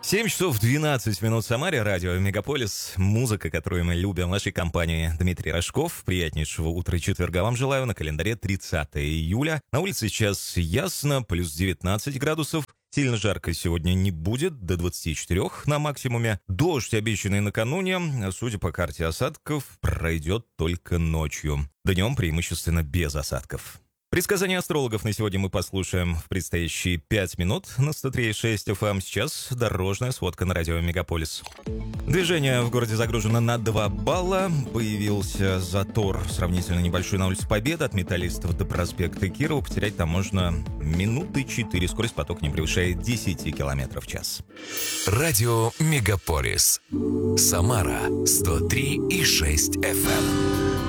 7 часов 12 минут в Самаре, радио Мегаполис, музыка, которую мы любим в нашей компании. Дмитрий Рожков, приятнейшего утра четверга вам желаю, на календаре 30 июля. На улице сейчас ясно, плюс 19 градусов. Сильно жарко сегодня не будет, до 24 на максимуме. Дождь, обещанный накануне, судя по карте осадков, пройдет только ночью. Днем преимущественно без осадков. Предсказания астрологов на сегодня мы послушаем в предстоящие 5 минут на 103.6 FM. Сейчас дорожная сводка на радио Мегаполис. Движение в городе загружено на 2 балла. Появился затор сравнительно небольшой на улице Победы от Металлистов до проспекта Кирова. Потерять там можно минуты 4. Скорость потока не превышает 10 км в час. Радио Мегаполис. Самара 103.6 FM.